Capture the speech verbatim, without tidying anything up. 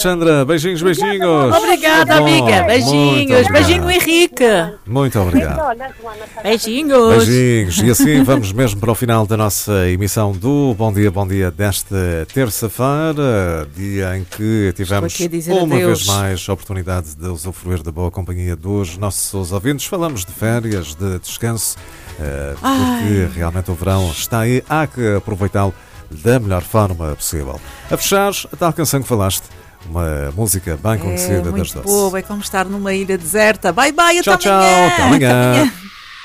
Sandra, beijinhos, beijinhos. Obrigada, Bom, amiga. Beijinhos. Beijinho, Henrique. Muito obrigado. Beijinhos. Beijinhos. E assim vamos mesmo para o final da nossa emissão do Bom Dia, Bom Dia desta terça-feira, dia em que tivemos uma vez mais a oportunidade de usufruir da boa companhia dos nossos ouvintes. Falamos de férias, de descanso, porque Ai. realmente o verão está aí, há que aproveitá-lo da melhor forma possível. A fechar, a tal canção que falaste, uma música bem conhecida é, das doces. Boa, é como estar numa ilha deserta. Bye bye, até tchau, amanhã. Tchau, até amanhã.